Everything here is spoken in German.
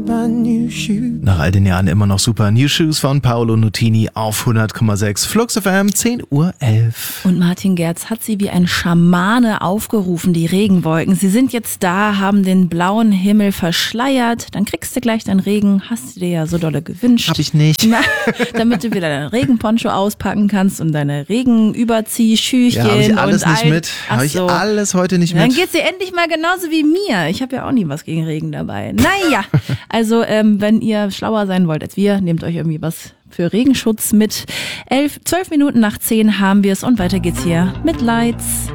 Nach all den Jahren immer noch super. New Shoes von Paolo Nutini auf 100,6. Flux FM, 10:11 Uhr. Und Martin Gerz hat sie wie ein Schamane aufgerufen, die Regenwolken. Sie sind jetzt da, haben den blauen Himmel verschleiert. Dann kriegst du gleich deinen Regen. Hast du dir ja so dolle gewünscht. Hab ich nicht. Na, damit du wieder deinen Regenponcho auspacken kannst und deine Regenüberziehschüchchen. Ja, hab ich alles nicht mit. Hab ich alles heute nicht mit. Dann geht's dir endlich mal genauso wie mir. Ich habe ja auch nie was gegen Regen dabei. Naja, also wenn ihr schlauer sein wollt als wir, nehmt euch irgendwie was für Regenschutz mit. 12 Minuten nach 10 haben wir es und weiter geht's hier mit Lights.